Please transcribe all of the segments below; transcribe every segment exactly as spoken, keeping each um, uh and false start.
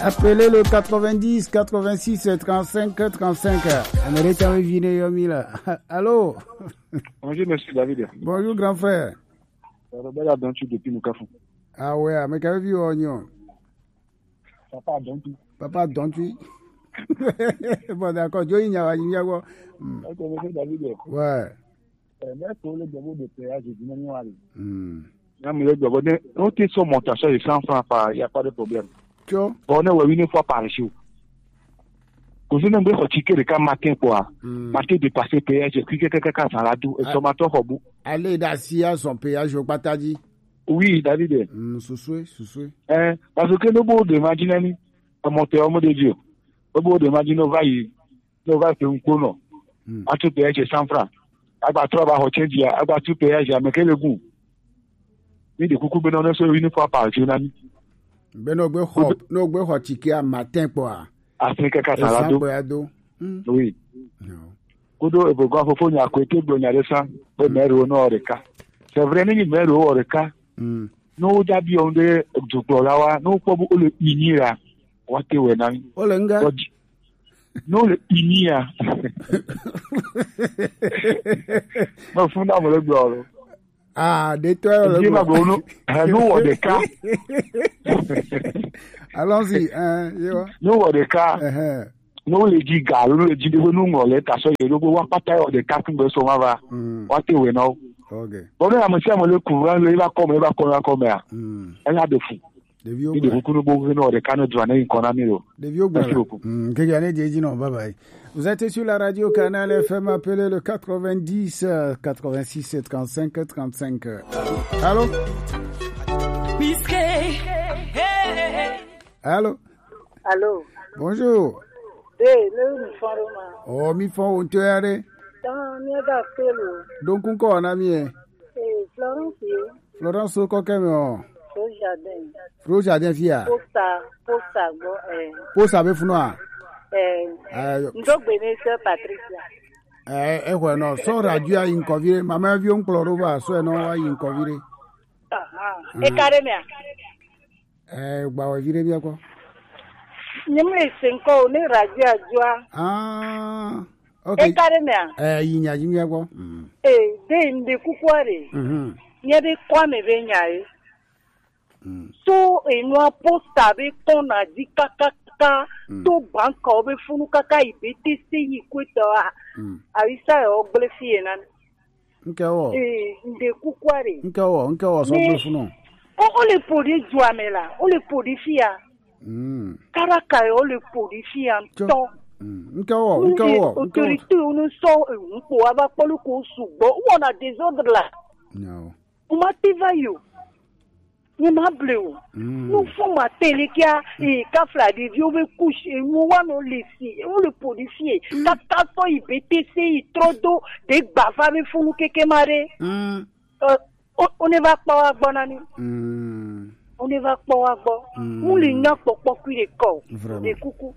Appelez le quatre-vingt-dix quatre-vingt-six trente-cinq trente-cinq. Américain Viné Yomi là. Allô? Bonjour, monsieur David. Bonjour, grand frère. Robert Adontu depuis Moukafou. Ah ouais, mais qu'avez vu Oignon? Papa Adontu. Papa Adontu. Bon, d'accord. Joe Ignawa, Ignawa. Ok, monsieur David. Ouais. Mais pour le dévot de péage, je dis non, allez. Hmm. Non, mais le dévot, on était sur montation de cent francs par, il n'y a pas de problème. Tu vois? On est une fois par jour. Quand on a besoin de ticket de cas matin, quoi. Matin de passer péage, je clique quelqu'un sur la doux, et son matin, au bout. Allez, d'assia son péage au Patadi. Oui, David. Hmm, sous-soué, sous-soué. Hein, parce que nous, beau de imaginer, à monter au mot de Dieu. Au bout de imaginer, on va y, on va faire un cono. À tout péage, cent francs. Agba trois ba hocheji agba two péage mais quel goût ni de kuku beno na so une fois par jour nami beno gbe hop no gbe hotiki a matin quoi afrique ka salado oui kodo e bogo afofo nya ko ete gbo nya lesa be mero no oreka c'est vrai ni mero oreka mm no da bi onde jogbo lawa no po bu ole inyira wate we nami ole nga no le inia ma funda mo le gboro ah de toi le ma go no no o de ka allons-y hein yo no o de ka eh no le ji ga no le ji de no ngo le ta so ye lo wa pata o de ka kun be so ma ba wa te we no okay bon na mo se mo le ku ran le ba ko me ba ko ran ko me a e la de fu de vieux Vous êtes sur la radio Canal F M, appelez le quatre-vingt-dix quatre-vingt-six trente-cinq trente-cinq. Allô? Allô? Allô? Bonjour. Oh, mi font un tueur. Donc, on connaît un ami. Florence. Florence, on connaît. Pro jardin. Pro jardin fia. Posta, posta go eh. Posta be funwa. Eh. Ndo benese Patricia. Eh eh bueno, so radio a inconvire, mama vi un cloro va, so no a inconvire. Ah. E karemia. Eh gba wa vire bi ako. Nyimle senko ni radio ajua. Ah. Okay. E karemia. Eh yinya yinya ako. Eh, de ndi kukware. Mhm. Nyebe kwame benyae. Mm. So enwa posta be kona di kakaka mm. to banka obe funu kaka ibete se yikweta mm. Arisa o glefie nan nkewo eh nde kukware nkewo nkewo so be funu o o le podi juamela o le podi fia mm karaka o le podi fia to nkewo nkewo autorité unu so npo aba polu ko sugbo wona désordre là no umativa yo ni mableu nous font ma télé qui a et kafla de vieux be couche et nous on le si on le podifier tata so I B T C trop d'eau de bava me font nous keke mare on ne va pas bonani on ne va pas bon on les n'a pas pas cuire corps des coucou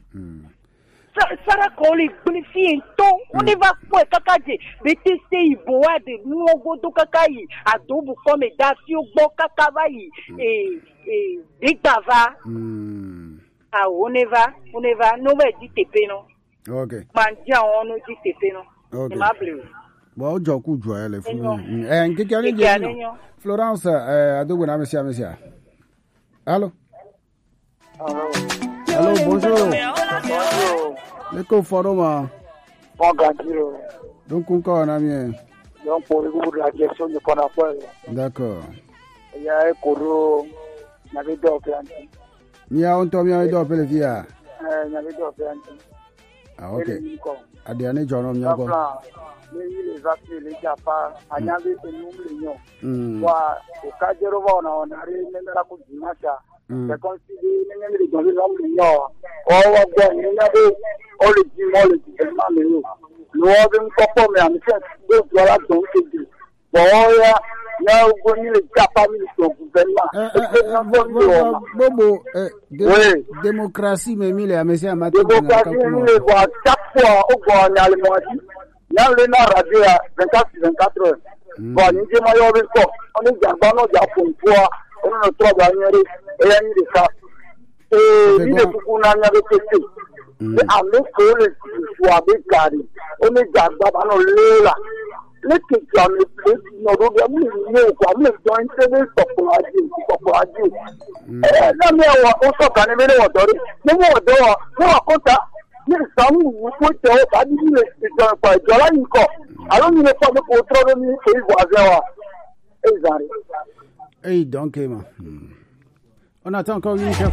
Sara koli bonifier to on ne va pas kakaje B T C iboa de nuogo do kakai adobo comme dafio bo kakavai et et dictava ah on ne va on ne va no va dit T P non OK mandia on no dit T P non OK ma bleu bon joku joie le fou eh nkeke ale je Florence eh adobo na monsieur monsieur allô allô allô bonjour bonjour le conforme bon gantiro donc on connaît bien donc pour la gestion de Conapole d'accord il y a Koro n'avait pas opération il y a on tombe il doit appeler via euh n'avait pas opération ah OK a dernier jour on y a quoi les appels les japa anyave nous millions wa okajero bona ona ri nenda ku dimasha c'est comme si nenge les dans les millions o wa gwa nenda be o le di mo le di ma me yo lo wa ben ko ko me am se do wala don ke di bo ya na go ni le japa mi so gouvernement bobo démocratie mais mi le amese amati démocratie le wa chaque fois o go na le mo Y'a le na radio à vingt-quatre sur vingt-quatre heures. Bon, nous disons, il y a un on est dans le bon, on est à fond, on est à trois dernières, et il y a eu des cas. Et il est pour qu'on a répété. Mais avec le choix de Gary, on est déjà dans le là. Les questions ne peuvent pas nous dire quoi, nous devons essayer de s'opposer, s'opposer. Non mais on s'en connaît mais on dort. Mais on dort, on raconte ça. Mais ça nous faut que pas dire les questions pas. Voilà une quoi. Alors nous ne pas de contrôler ni les voisins. Et donc, on attend encore une personne.